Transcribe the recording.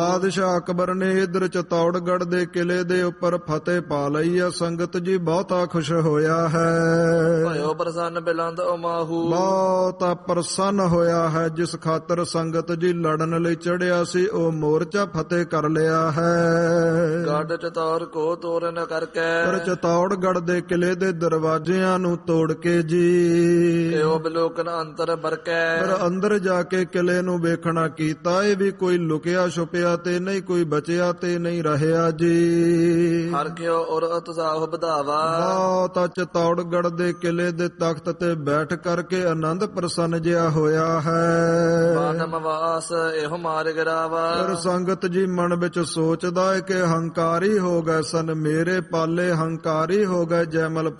ਬਾਦਸ਼ਾਹ ਅਕਬਰ ਨੇ ਇਧਰ ਚਤੌੜਗੜ੍ਹ ਦੇ ਕਿਲੇ ਦੇ ਉੱਪਰ ਫਤਿਹ ਪਾ ਲਈ ਆ। ਸੰਗਤ ਜੀ ਬਹੁਤਾ ਖੁਸ਼ ਹੋਇਆ ਹੈ, ਭਇਓ ਪ੍ਰਸੰਨ ਬਿਲੰਦ ਉਮਾਹੂ। ਬਹੁਤਾ ਪ੍ਰਸੰਨ ਹੋਇਆ ਹੈ। ਜਿਸ ਖਾਤਰ ਸੰਗਤ ਜੀ ਲੜਨ ਲਈ ਚੜਿਆ ਸੀ ਉਹ ਮੋਰਚਾ ਫਤਿਹ ਕਰ ਲਿਆ ਹੈ। ਗੜ ਚਤੌਰ ਕੋ ਤੋਰਨ ਕਰਕੇ, ਪਰ ਚਤੌੜਗੜ੍ਹ ਦੇ ਕਿਲੇ ਦੇ ਦਰਵਾਜ਼ਿਆਂ ਨੂੰ ਤੋੜ ਕੇ ਜੀ ਇਹੋ ਬਿਲੋਕਨ ਅੰਤਰ ਬਰਕੈ। ਪਰ ਅੰਦਰ ਜਾ ਕੇ ਕਿਲੇ ਨੂੰ ਵੇਖਣਾ ਕੀਤਾ, ਇਹ ਵੀ ਕੋਈ ਲੁਕਿਆ ਛੁਪਿਆ ਤੇ ਨਹੀਂ, ਕੋਈ ਬਚਿਆ ਤੇ ਨਹੀਂ ਰਹਿਆ ਜੀ। ਹਰਖਿਓ ਔਰ ਉਤਸਾਹ ਵਧਾਵਾ, ਬਹੁਤਾ ਚਤੌੜਗੜ੍ਹ ਦੇ ਕਿਲੇ ਦੇ ਤਖਤ ਤੇ ਬੈਠ ਕਰਕੇ ਆਨੰਦ ਪ੍ਰਸੰਨ ਜਿਹਾ ਹੋਇਆ ਹੈ। ਬਾਨਮ ਵਾਸ ਇਹੋ ਮਾਰ ਗਿਰਾਵਾ। ਪਰ ਸੰਗਤ ਜੀ ਮਨ ਵਿੱਚ ਸੋਚਦਾ ਹੈ ਕਿ ਹੰਕਾਰੀ ਹੋ ਗਏ ਸਨ, ਮੇਰੇ ਪਾਲੇ ਹੰਕਾਰੀ ਹੋ ਗਏ ਜੈਮਲ